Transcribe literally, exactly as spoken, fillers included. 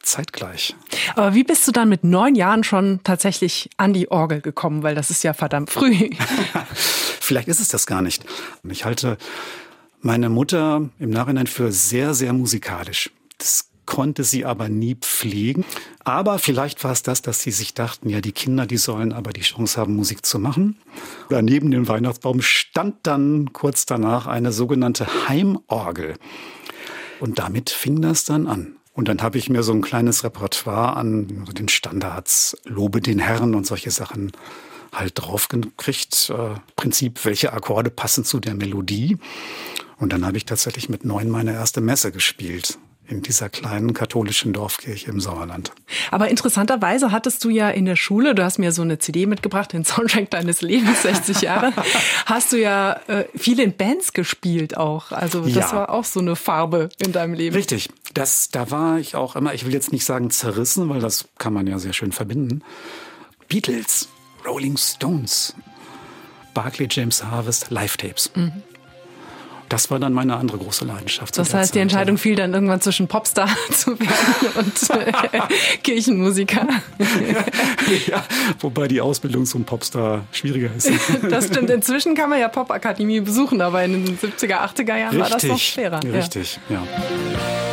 zeitgleich. Aber wie bist du dann mit neun Jahren schon tatsächlich an die Orgel gekommen? Weil das ist ja verdammt früh. Vielleicht ist es das gar nicht. Ich halte meine Mutter im Nachhinein für sehr, sehr musikalisch. Das konnte sie aber nie pflegen. Aber vielleicht war es das, dass sie sich dachten, ja, die Kinder, die sollen aber die Chance haben, Musik zu machen. Oder neben dem Weihnachtsbaum stand dann kurz danach eine sogenannte Heimorgel. Und damit fing das dann an. Und dann habe ich mir so ein kleines Repertoire an den Standards, Lobe den Herrn und solche Sachen halt drauf gekriegt. Äh, Prinzip, welche Akkorde passen zu der Melodie. Und dann habe ich tatsächlich mit neun meine erste Messe gespielt. In dieser kleinen katholischen Dorfkirche im Sauerland. Aber interessanterweise hattest du ja in der Schule, du hast mir so eine C D mitgebracht, den Soundtrack deines Lebens, sechzig Jahre, hast du ja äh, viel in Bands gespielt auch. Also das ja. war auch so eine Farbe in deinem Leben. Richtig. Das, da war ich auch immer, ich will jetzt nicht sagen zerrissen, weil das kann man ja sehr schön verbinden. Beatles, Rolling Stones, Barclay James Harvest, Live-Tapes. Mhm. Das war dann meine andere große Leidenschaft. Das heißt, die Entscheidung fiel dann irgendwann zwischen Popstar zu werden und äh, Kirchenmusiker. Ja, wobei die Ausbildung zum Popstar schwieriger ist. Das stimmt. Inzwischen kann man ja Popakademie besuchen, aber in den siebziger, achtziger Jahren richtig, war das noch schwerer. Richtig, ja. ja.